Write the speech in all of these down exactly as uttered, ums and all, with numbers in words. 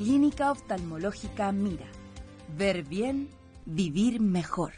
Clínica Oftalmológica Mira. Ver bien, vivir mejor.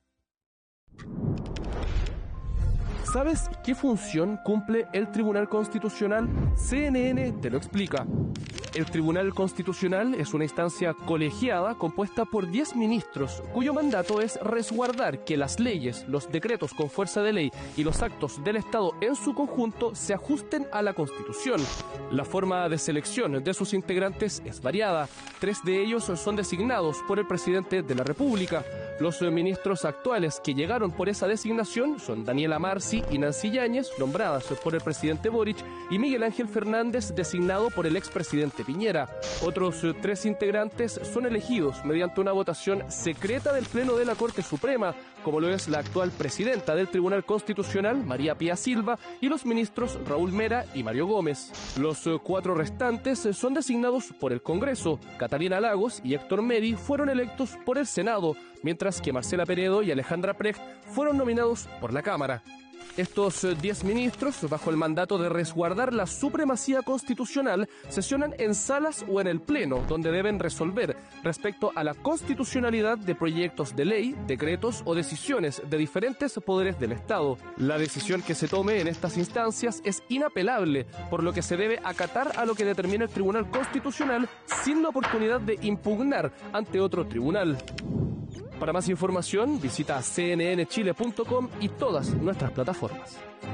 ¿Sabes qué función cumple el Tribunal Constitucional? C N N te lo explica. El Tribunal Constitucional es una instancia colegiada compuesta por diez ministros, cuyo mandato es resguardar que las leyes, los decretos con fuerza de ley y los actos del Estado en su conjunto se ajusten a la Constitución. La forma de selección de sus integrantes es variada. Tres de ellos son designados por el presidente de la República. Los ministros actuales que llegaron por esa designación son Daniela Marci y Nancy Yáñez, nombradas por el presidente Boric, y Miguel Ángel Fernández, designado por el expresidente Piñera. Otros tres integrantes son elegidos mediante una votación secreta del Pleno de la Corte Suprema, como lo es la actual presidenta del Tribunal Constitucional, María Pía Silva, y los ministros Raúl Mera y Mario Gómez. Los cuatro restantes son designados por el Congreso. Catalina Lagos y Héctor Medi fueron electos por el Senado, mientras que Marcela Peredo y Alejandra Precht fueron nominados por la Cámara. Estos diez ministros, bajo el mandato de resguardar la supremacía constitucional, sesionan en salas o en el Pleno, donde deben resolver respecto a la constitucionalidad de proyectos de ley, decretos o decisiones de diferentes poderes del Estado. La decisión que se tome en estas instancias es inapelable, por lo que se debe acatar a lo que determina el Tribunal Constitucional sin la oportunidad de impugnar ante otro tribunal. Para más información, visita c n n chile punto com y todas nuestras plataformas.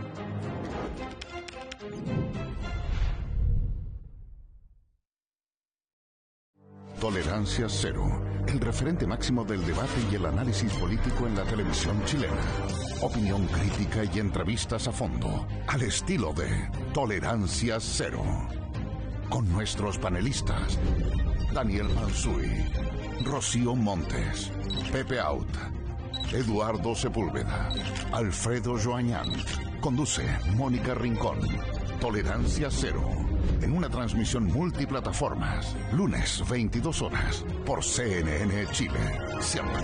Tolerancia Cero, el referente máximo del debate y el análisis político en la televisión chilena. Opinión crítica y entrevistas a fondo, al estilo de Tolerancia Cero. Con nuestros panelistas, Daniel Mansuy, Rocío Montes, Pepe Out, Eduardo Sepúlveda, Alfredo Joañán. Conduce Mónica Rincón. Tolerancia Cero, en una transmisión multiplataformas, lunes veintidós horas, por C N N Chile. Siempre.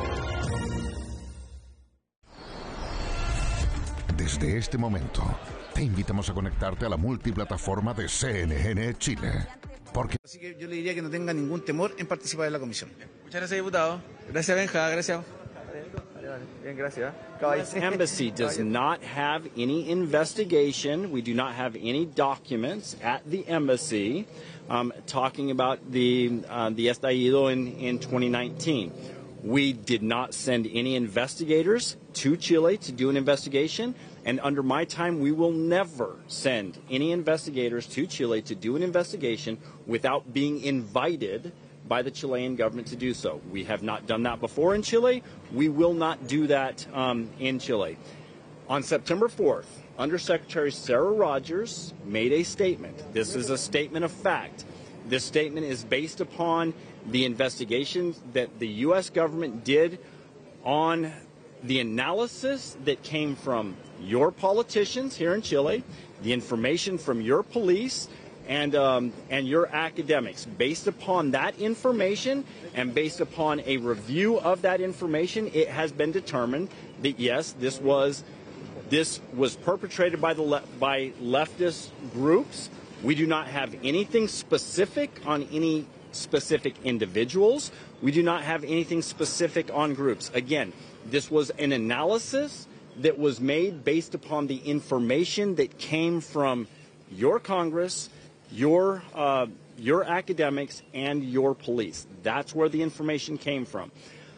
Desde este momento, te invitamos a conectarte a la multiplataforma de C N N Chile. Porque... Así que yo le diría que no tenga ningún temor en participar en la comisión. Muchas gracias, diputado. Gracias, Benja. Gracias. Bien, gracias. The U S Embassy does not have any investigation. We do not have any documents at the embassy um, talking about the uh, the estallido in, in twenty nineteen. We did not send any investigators to Chile to do an investigation, and under my time, we will never send any investigators to Chile to do an investigation without being invited by the Chilean government to do so. We have not done that before in Chile. We will not do that um, in Chile. On September fourth, Undersecretary Sarah Rogers made a statement. This is a statement of fact. This statement is based upon the investigation that the U S government did on the analysis that came from your politicians here in Chile, the information from your police, and um, and your academics. Based upon that information and based upon a review of that information, it has been determined that yes, this was this was perpetrated by the le by leftist groups. We do not have anything specific on any specific individuals. We do not have anything specific on groups. Again, this was an analysis that was made based upon the information that came from your Congress, your uh, your academics, and your police. That's where the information came from.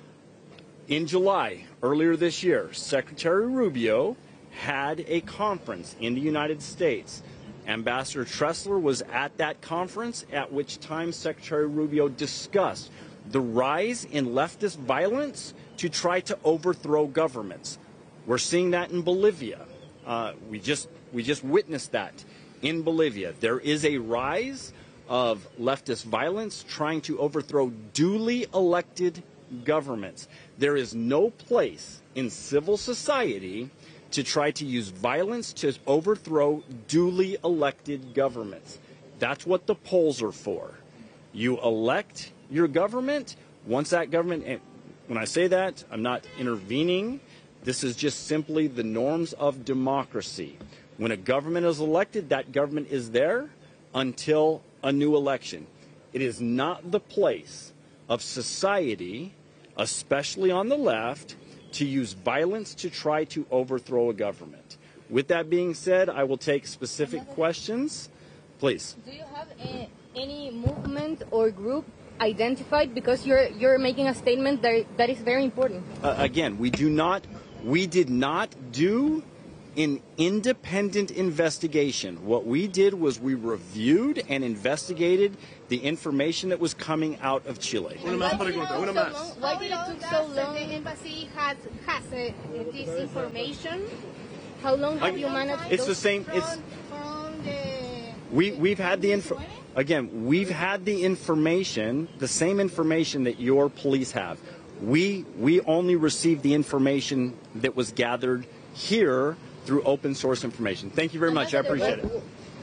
In July, earlier this year, Secretary Rubio had a conference in the United States. Ambassador Tressler was at that conference, at which time Secretary Rubio discussed the rise in leftist violence to try to overthrow governments. We're seeing that in Bolivia. Uh, we just we just witnessed that in Bolivia. There is a rise of leftist violence trying to overthrow duly elected governments. There is no place in civil society to try to use violence to overthrow duly elected governments. That's what the polls are for. You elect your government. Once that government, and when I say that, I'm not intervening. This is just simply the norms of democracy. When a government is elected, that government is there until a new election. It is not the place of society, especially on the left, to use violence to try to overthrow a government. With that being said, I will take specific questions. Please. Do you have a, any movement or group identified? Because you're you're making a statement that that is very important. Uh, again, we do not, we did not do an independent investigation. What we did was we reviewed and investigated the information that was coming out of Chile. Why did it take so long? Why did it take so long? The embassy has has uh, this information. How long have you managed? It's the same. It's from the we we've had the info. Again, we've had the information, the same information that your police have. We we only received the information that was gathered here through open source information. Thank you very much. I appreciate it.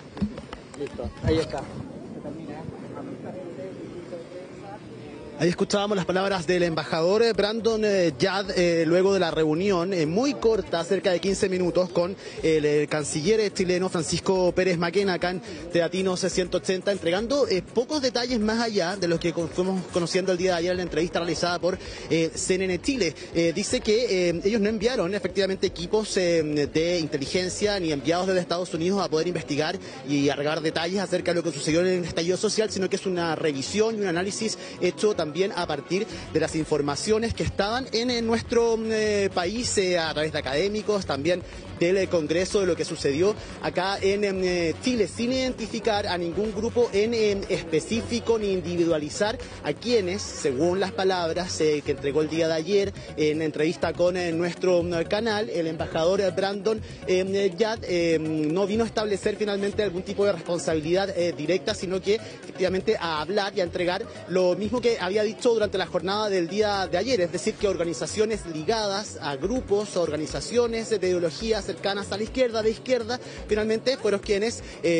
Ahí escuchábamos las palabras del embajador Brandon eh, Yad eh, luego de la reunión eh, muy corta, cerca de quince minutos, con el, el canciller chileno Francisco Pérez Maquena acá en Teatinos ciento ochenta, entregando eh, pocos detalles más allá de los que fuimos conociendo el día de ayer en la entrevista realizada por eh, C N N Chile. Eh, dice que eh, ellos no enviaron efectivamente equipos eh, de inteligencia ni enviados desde Estados Unidos a poder investigar y a regalar detalles acerca de lo que sucedió en el estallido social, sino que es una revisión y un análisis hecho también también a partir de las informaciones que estaban en, en nuestro eh, país eh, a través de académicos, también del eh, Congreso, de lo que sucedió acá en eh, Chile, sin identificar a ningún grupo en, en específico ni individualizar a quienes, según las palabras eh, que entregó el día de ayer en entrevista con eh, nuestro eh, canal, el embajador eh, Brandon eh, Yad eh, no vino a establecer finalmente algún tipo de responsabilidad eh, directa, sino que efectivamente a hablar y a entregar lo mismo que había dicho durante la jornada del día de ayer, es decir, que organizaciones ligadas a grupos, organizaciones de ideología cercanas a la izquierda, de izquierda, finalmente fueron quienes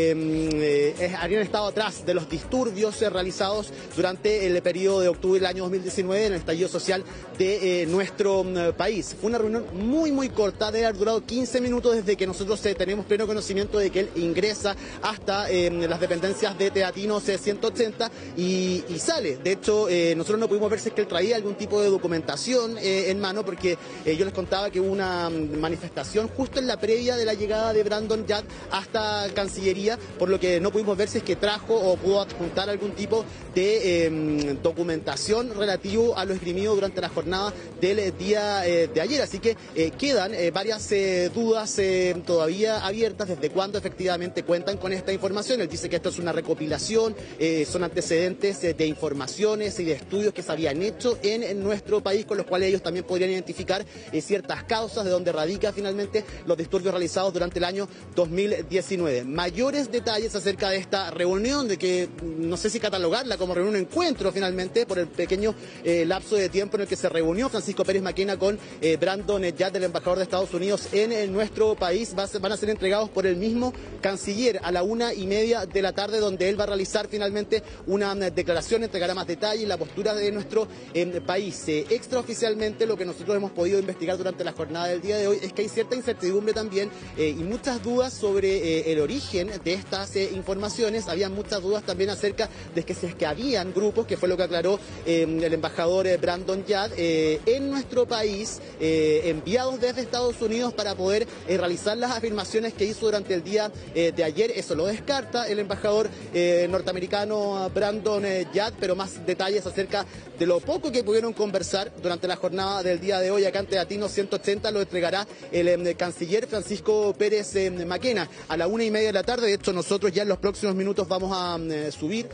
eh, eh, habían estado atrás de los disturbios eh, realizados durante el periodo de octubre del año dos mil diecinueve en el estallido social de eh, nuestro eh, país. Fue una reunión muy muy corta, debe haber durado quince minutos desde que nosotros eh, tenemos pleno conocimiento de que él ingresa hasta eh, las dependencias de Teatinos eh, ciento ochenta y, y sale. De hecho, eh, nosotros no pudimos ver si es que él traía algún tipo de documentación eh, en mano, porque eh, yo les contaba que hubo una manifestación justo en la previa de la llegada de Brandon Yad hasta Cancillería, por lo que no pudimos ver si es que trajo o pudo adjuntar algún tipo de eh, documentación relativo a lo esgrimido durante la jornada del día eh, de ayer. Así que eh, quedan eh, varias eh, dudas eh, todavía abiertas desde cuándo efectivamente cuentan con esta información. Él dice que esto es una recopilación, eh, son antecedentes eh, de informaciones y de estudios que se habían hecho en, en nuestro país, con los cuales ellos también podrían identificar eh, ciertas causas de donde radica finalmente los disturbios realizados durante el año dos mil diecinueve. Mayores detalles acerca de esta reunión, de que no sé si catalogarla como reunión o encuentro finalmente, por el pequeño eh, lapso de tiempo en el que se reunió Francisco Pérez Maquena con eh, Brandon Yad, el embajador de Estados Unidos en, en nuestro país, va a ser, van a ser entregados por el mismo canciller a la una y media de la tarde, donde él va a realizar finalmente una declaración, entregará más detalles, la postura de nuestro eh, país. Eh, extraoficialmente, lo que nosotros hemos podido investigar durante la jornada del día de hoy es que hay cierta incertidumbre también eh, y muchas dudas sobre eh, el origen de estas eh, informaciones. Había muchas dudas también acerca de que si es que habían grupos, que fue lo que aclaró eh, el embajador eh, Brandon Yad, eh, en nuestro país, eh, enviados desde Estados Unidos para poder eh, realizar las afirmaciones que hizo durante el día eh, de ayer. Eso lo descarta el embajador eh, norteamericano Brandon eh, Yad, pero más detalles acerca de lo poco que pudieron conversar durante la jornada del día de hoy acá en Teatinos ciento ochenta lo entregará el, el canciller Francisco Pérez eh, Maquena a la una y media de la tarde. De hecho, nosotros ya en los próximos minutos vamos a eh, subir,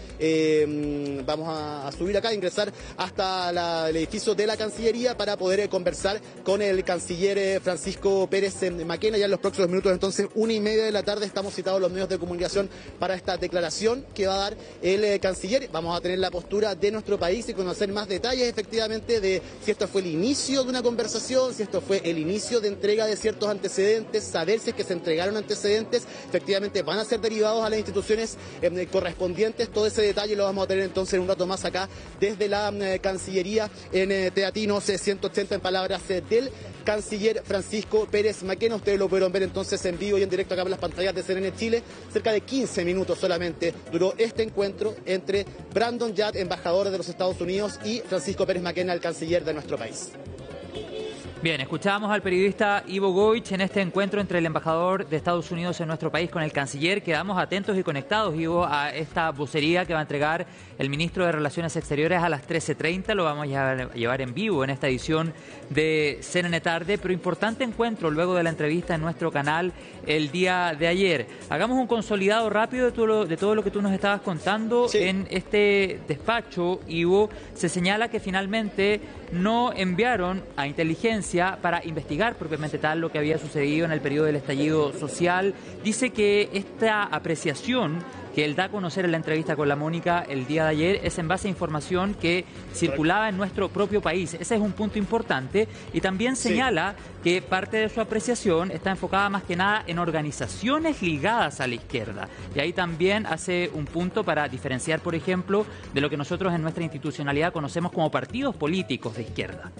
eh, vamos a, a subir acá, ingresar hasta la, el edificio de la Cancillería para poder eh, conversar con el canciller eh, Francisco Pérez eh, Maquena. Ya en los próximos minutos, entonces, una y media de la tarde, estamos citados los medios de comunicación para esta declaración que va a dar el eh, canciller. Vamos a tener la postura coyuntura de nuestro país y conocer más detalles efectivamente de si esto fue el inicio de una conversación, si esto fue el inicio de entrega de ciertos antecedentes, saber si es que se entregaron antecedentes, efectivamente van a ser derivados a las instituciones eh, correspondientes. Todo ese detalle lo vamos a tener entonces en un rato más acá desde la eh, Cancillería en eh, Teatinos eh, ciento ochenta, en palabras eh, del canciller Francisco Pérez Maquena. Ustedes lo pudieron ver entonces en vivo y en directo acá en las pantallas de C N N Chile. Cerca de quince minutos solamente duró este encuentro entre Brandon Yad, embajador de los Estados Unidos, y Francisco Pérez Maquena, el canciller de nuestro país. Bien, escuchábamos al periodista Ivo Goich en este encuentro entre el embajador de Estados Unidos en nuestro país con el canciller. Quedamos atentos y conectados, Ivo, a esta vocería que va a entregar el ministro de Relaciones Exteriores a las trece treinta. Lo vamos a llevar en vivo en esta edición de C N N Tarde, pero importante encuentro luego de la entrevista en nuestro canal el día de ayer. Hagamos un consolidado rápido de todo lo, de todo lo que tú nos estabas contando. Sí. En este despacho, Ivo, se señala que finalmente no enviaron a inteligencia para investigar propiamente tal lo que había sucedido en el periodo del estallido social. Dice que esta apreciación que él da a conocer en la entrevista con la Mónica el día de ayer es en base a información que circulaba en nuestro propio país. Ese es un punto importante, y también señala sí. que parte de su apreciación está enfocada más que nada en organizaciones ligadas a la izquierda, y ahí también hace un punto para diferenciar, por ejemplo, de lo que nosotros en nuestra institucionalidad conocemos como partidos políticos de izquierda.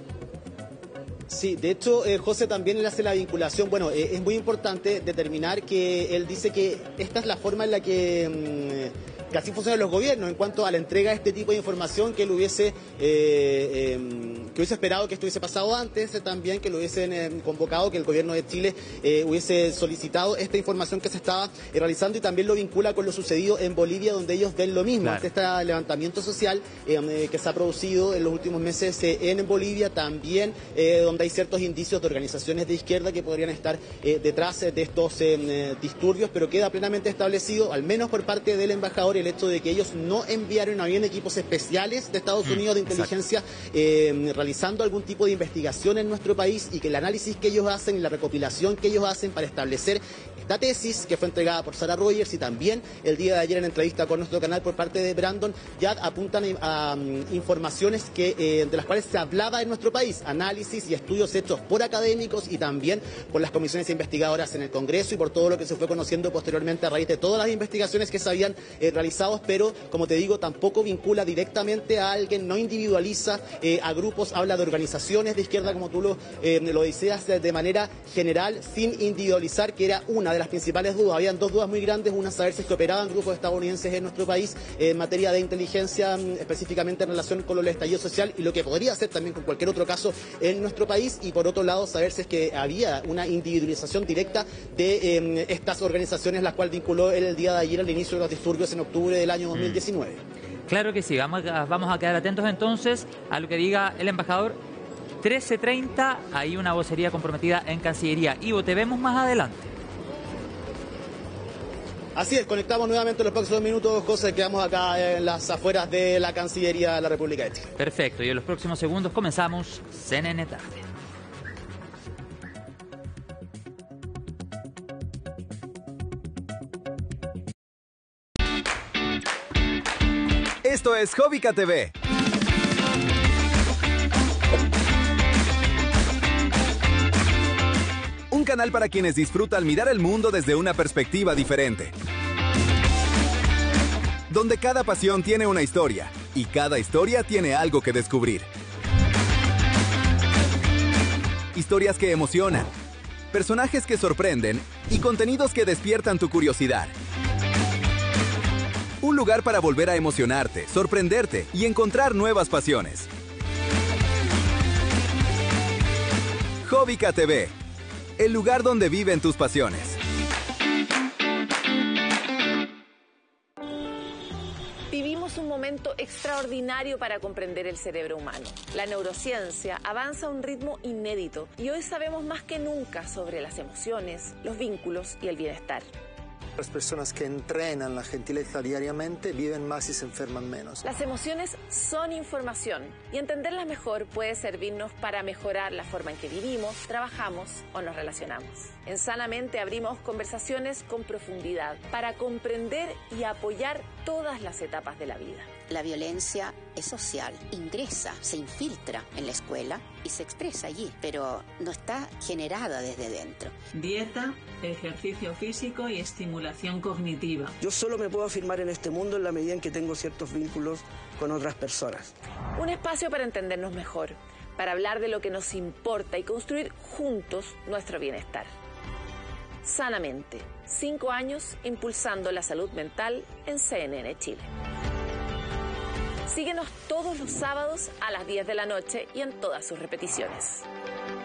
Sí, de hecho, eh, José también le hace la vinculación. Bueno, eh, es muy importante determinar que él dice que esta es la forma en la que, mmm, que así funcionan los gobiernos en cuanto a la entrega de este tipo de información, que él hubiese, eh, eh, que hubiese esperado que esto hubiese pasado antes, eh, también que lo hubiesen eh, convocado, que el gobierno de Chile eh, hubiese solicitado esta información que se estaba eh, realizando, y también lo vincula con lo sucedido en Bolivia, donde ellos ven lo mismo. Claro. Este levantamiento social eh, que se ha producido en los últimos meses eh, en Bolivia, también eh, donde hay ciertos indicios de organizaciones de izquierda que podrían estar eh, detrás de estos eh, disturbios, pero queda plenamente establecido, al menos por parte del embajador, el hecho de que ellos no enviaron, no habían equipos especiales de Estados Unidos de inteligencia eh, realizando algún tipo de investigación en nuestro país, y que el análisis que ellos hacen y la recopilación que ellos hacen para establecer esta tesis, que fue entregada por Sarah Rogers, y también el día de ayer en entrevista con nuestro canal por parte de Brandon, ya apuntan a, a um, informaciones que, eh, de las cuales se hablaba en nuestro país, análisis y estudios hechos por académicos y también por las comisiones investigadoras en el Congreso, y por todo lo que se fue conociendo posteriormente a raíz de todas las investigaciones que se habían eh, realizado, pero como te digo, tampoco vincula directamente a alguien, no individualiza eh, a grupos, habla de organizaciones de izquierda, como tú lo, eh, lo decías, de manera general, sin individualizar, que era una de las principales dudas. Habían dos dudas muy grandes: una, saber si es que operaban grupos estadounidenses en nuestro país eh, en materia de inteligencia, específicamente en relación con el estallido social, y lo que podría ser también con cualquier otro caso en nuestro país, y por otro lado saber si es que había una individualización directa de eh, estas organizaciones, las cuales vinculó él el día de ayer al inicio de los disturbios en octubre del año dos mil diecinueve. Claro que sí, vamos a, vamos a quedar atentos entonces a lo que diga el embajador. trece treinta, hay una vocería comprometida en Cancillería. Ivo, te vemos más adelante. Así es, conectamos nuevamente en los próximos minutos, José, quedamos acá en las afueras de la Cancillería de la República de Chile. Perfecto, y en los próximos segundos comenzamos C N N Tarde. Esto es Jovica T V. Un canal para quienes disfrutan mirar el mundo desde una perspectiva diferente. Donde cada pasión tiene una historia y cada historia tiene algo que descubrir. Historias que emocionan, personajes que sorprenden y contenidos que despiertan tu curiosidad. Un lugar para volver a emocionarte, sorprenderte y encontrar nuevas pasiones. Jovica T V, el lugar donde viven tus pasiones. Vivimos un momento extraordinario para comprender el cerebro humano. La neurociencia avanza a un ritmo inédito y hoy sabemos más que nunca sobre las emociones, los vínculos y el bienestar. Las personas que entrenan la gentileza diariamente viven más y se enferman menos. Las emociones son información y entenderlas mejor puede servirnos para mejorar la forma en que vivimos, trabajamos o nos relacionamos. En Sanamente abrimos conversaciones con profundidad para comprender y apoyar todas las etapas de la vida. La violencia es social, ingresa, se infiltra en la escuela y se expresa allí, pero no está generada desde dentro. Dieta, ejercicio físico y estimulación cognitiva. Yo solo me puedo afirmar en este mundo en la medida en que tengo ciertos vínculos con otras personas. Un espacio para entendernos mejor, para hablar de lo que nos importa y construir juntos nuestro bienestar. Sanamente, cinco años impulsando la salud mental en C N N Chile. Síguenos todos los sábados a las diez de la noche y en todas sus repeticiones.